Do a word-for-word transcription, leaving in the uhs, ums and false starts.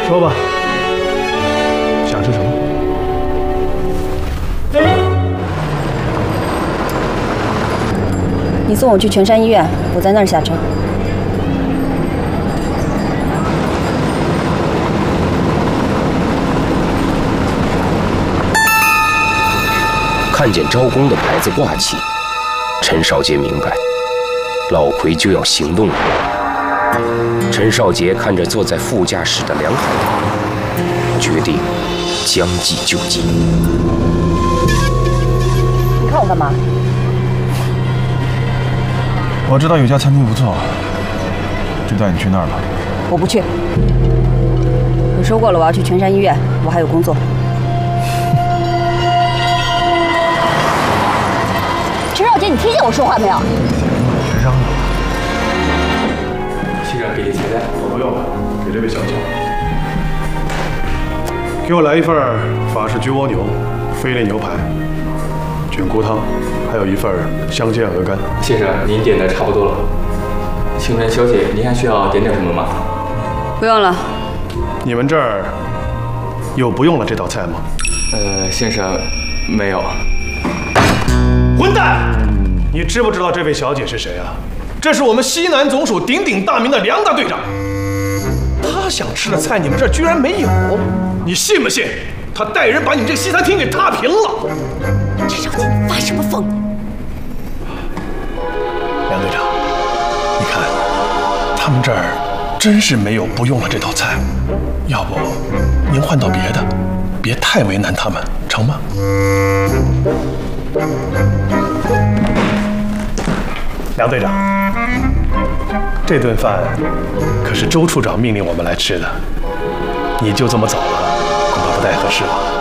说吧，想吃什么？ 你送我去全山医院，我在那儿下车。 看见招工的牌子挂起，陈少杰明白，老奎就要行动了。陈少杰看着坐在副驾驶的梁海涛，决定将计就计。 你看我干嘛？ 我知道有家餐厅不错，就带你去那儿吧。 我不去。我说过了，我要去全山医院，我还有工作。陈少杰，你听见我说话没有？ 全商了。 先生，给您菜单。 我不用了，给这位小姐。给我来一份法式焗蜗牛、菲力牛排、菌菇汤，还有一份香煎鹅肝。 先生，您点的差不多了。请问小姐，您还需要点点什么吗？ 不用了。 你们这儿有不用了这道菜吗？ 呃，先生，没有。 混蛋！你知不知道这位小姐是谁啊？这是我们西南总署鼎鼎大名的梁大队长。他想吃的菜，你们这儿居然没有，你信不信？他带人把你们这个西餐厅给踏平了！ 陈少杰，你发什么疯？ 梁队长，你看，他们这儿真是没有不用了这道菜，要不您换到别的，别太为难他们，成吗？梁队长，这顿饭可是周处长命令我们来吃的，你就这么走了，恐怕不太合适吧？